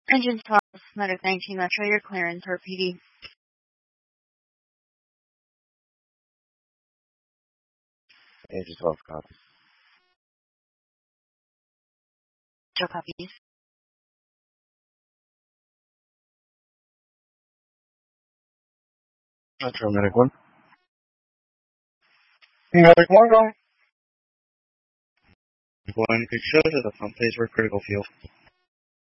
Engine 12, Medic 19 Metro, your clearance for PD. Engine 12 copy. Joe copies. Metro Medic 1. Medic 1 going. Medic 1, could show to the pump phase for critical fuel.